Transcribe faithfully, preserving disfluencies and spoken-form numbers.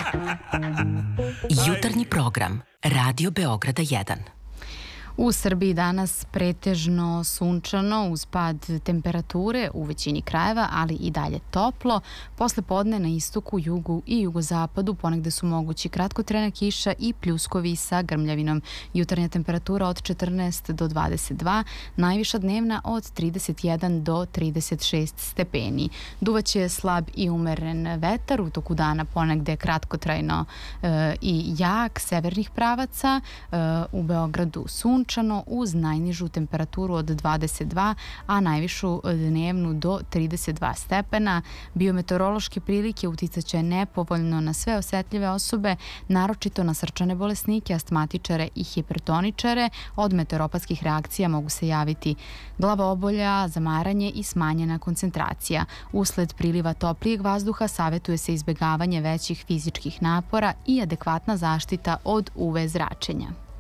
Jutarnji program Radio Beograda jedan. U Srbiji danas pretežno sunčano uz pad temperature u većini krajeva, ali i dalje toplo. Posle podne na istoku, jugu i jugozapadu ponegde su mogući kratkotrajna kiša i pljuskovi sa grmljavinom. Jutarnja temperatura od četrnaest do dvadeset dva, najviša dnevna od trideset jedan do trideset šest stepeni. Duvaće slab i umeren vetar, u toku dana ponegde kratkotrajno e, i jak severnih pravaca, e, u Beogradu sunčano uz najnižu temperaturu od dvadeset dva, a najvišu dnevnu do trideset dva stepena. Biometeorološke prilike uticaće nepovoljno na sve osetljive osobe, naročito na srčane bolesnike, astmatičare i hipertoničare. Od meteoropatskih reakcija mogu se javiti glavobolja, zamaranje i smanjena koncentracija. Usled priliva toplijeg vazduha savetuje se izbegavanje većih fizičkih napora i adekvatna zaštita od U V zračenja.